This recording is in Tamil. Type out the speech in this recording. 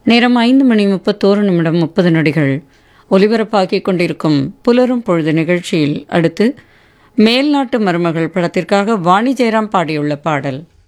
நேரம் 5:31:30 ஒலிபரப்பாகிக் கொண்டிருக்கும் புலரும் பொழுது நிகழ்ச்சியில் அடுத்து மேல்நாட்டு மருமகள் படத்திற்காக வாணி ஜெயராம் பாடியுள்ள பாடல்.